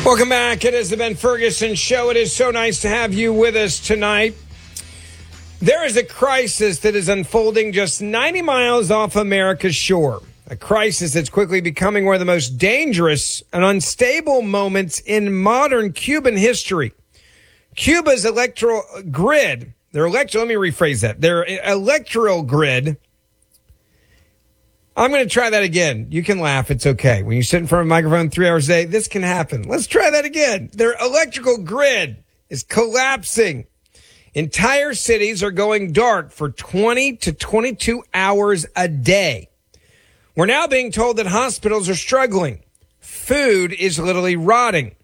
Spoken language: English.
Welcome back. It is the Ben Ferguson Show. It is so nice to have you with us tonight. There is a crisis that is unfolding just 90 miles off America's shore. A crisis that's quickly becoming one of the most dangerous and unstable moments in modern Cuban history. Cuba's electoral grid, their electoral grid. I'm going to try that again. You can laugh. It's okay. When you sit in front of a microphone 3 hours a day, this can happen. Let's try that again. Their electrical grid is collapsing. Entire cities are going dark for 20 to 22 hours a day. We're now being told that hospitals are struggling. Food is literally rotting.